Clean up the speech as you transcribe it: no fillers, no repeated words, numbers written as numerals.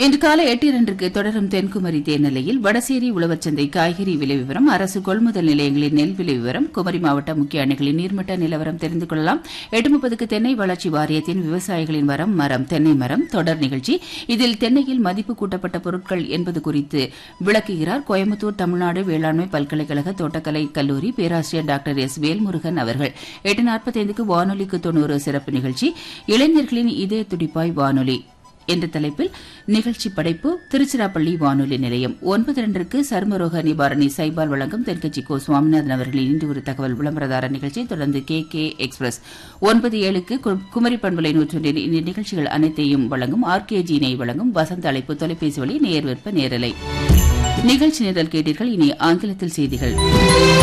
இன்று காலை 8:02 தொடரும் தென்குமரி தேர்நிலையில் வடசேரி உழவர்சந்தை காய்கறி விலை விவரம், அரசு கொள்முதல் நிலையங்களின் நெல் விலை விவரம், குமரி மாவட்ட முக்கிய அணைகளின் நீர்மட்ட நிலவரம் தெரிந்து கொள்ளலாம். 8:30 தென்னை வளர்ச்சி வாரியத்தின் விவசாயிகளின் மரம் தென்னை மரம் தொடர் நிகழ்ச்சி. இதில் தென்னையில் மதிப்பு கூட்டப்பட்ட பொருட்கள் என்பது குறித்து விளக்குகிறார் கோயம்புத்தூர் தமிழ்நாடு வேளாண்மை பல்கலைக்கழக தோட்டக்கலை கல்லூரி பேராசிரியர் டாக்டர் எஸ் வேல்முருகன் அவர்கள். 8:45 வானொலிக்கு 90 சிறப்பு நிகழ்ச்சி. இளைஞர்களின் இதய துடிப்பாய் வானொலி என்ற தலைப்பில் நிகழ்ச்சி படைப்பு திருச்சிராப்பள்ளி வானொலி நிலையம். 9:02 சர்மரோக நிவாரணி சைபால் வழங்கும் தென்கட்சி கோ சுவாமிநாதன் அவர்களின் இன்று ஒரு தகவல் விளம்பரதார நிகழ்ச்சி. தொடர்ந்து கே எக்ஸ்பிரஸ். 9:07 குமரி பண்பலை 101 இந்த நிகழ்ச்சிகள் அனைத்தையும் வழங்கும் ஆர்கேஜி நெய் வழங்கும் வசந்த அழைப்பு தொலைபேசி வழி நேர்விற்ப நேரலை நிகழ்ச்சி நிரல் கேட்டீர்கள். இனி ஆங்கிலத்தில் செய்திகள்.